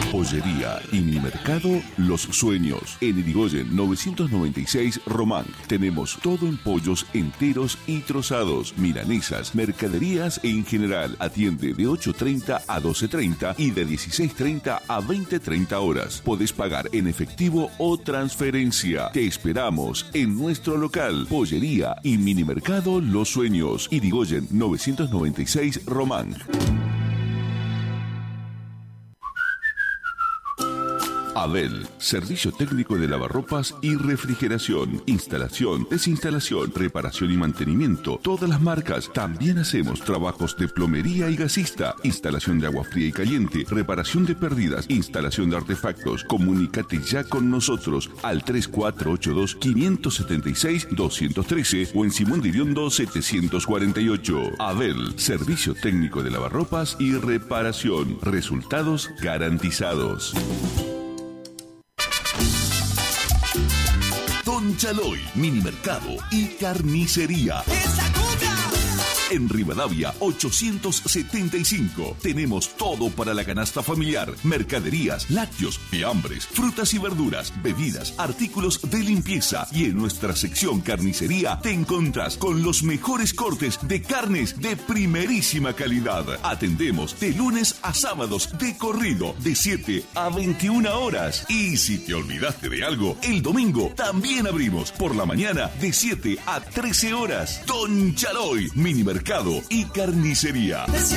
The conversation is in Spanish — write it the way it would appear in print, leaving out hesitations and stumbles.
Pollería y Minimercado Los Sueños. En Irigoyen 996 Román. Tenemos todo en pollos enteros y trozados, milanesas, mercaderías en general. Atiende de 8:30 a 12:30 y de 16:30 a 20:30 horas. Podés pagar en efectivo o transferencia. Te esperamos en nuestro local. Pollería y Minimercado Los Sueños. Irigoyen 996 Román. Abel, servicio técnico de lavarropas y refrigeración, instalación, desinstalación, reparación y mantenimiento, todas las marcas. También hacemos trabajos de plomería y gasista, instalación de agua fría y caliente, reparación de pérdidas, instalación de artefactos. Comunícate ya con nosotros al 3482-576-213 o en Simón de Iriondo 748. Abel, servicio técnico de lavarropas y reparación. Resultados garantizados. Don Chaloy, Minimercado y Carnicería. En Rivadavia 875 tenemos todo para la canasta familiar: mercaderías, lácteos, fiambres, frutas y verduras, bebidas, artículos de limpieza. Y en nuestra sección carnicería te encontrás con los mejores cortes de carnes de primerísima calidad. Atendemos de lunes a sábados de corrido de 7 a 21 horas. Y si te olvidaste de algo, el domingo también abrimos por la mañana de 7 a 13 horas. Don Chaloy, Minimercado y Carnicería. De 7